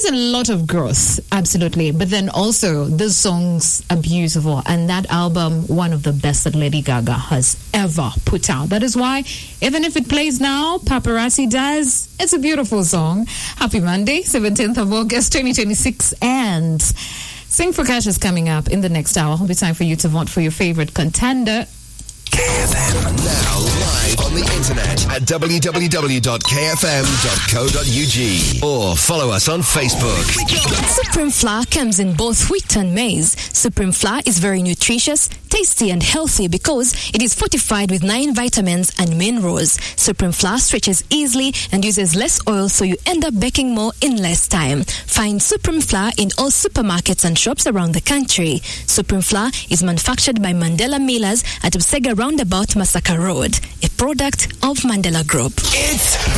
There's a lot of growth, absolutely. But then also, the songs are beautiful. And that album, one of the best that Lady Gaga has ever put out. That is why, even if it plays now, Paparazzi does, it's a beautiful song. Happy Monday, 17th of August, 2026. And Sing for Cash is coming up in the next hour. It'll be time for you to vote for your favorite contender. KFM now live on the internet at www.kfm.co.ug or follow us on Facebook. Supreme Flour comes in both wheat and maize. Supreme Flour is very nutritious, tasty and healthy because it is fortified with 9 vitamins and minerals. Supreme Flour stretches easily and uses less oil, so you end up baking more in less time. Find Supreme Flour in all supermarkets and shops around the country. Supreme Flour is manufactured by Mandela Millers at Busega Roundabout, Masaka Road, a product of Mandela Group. It's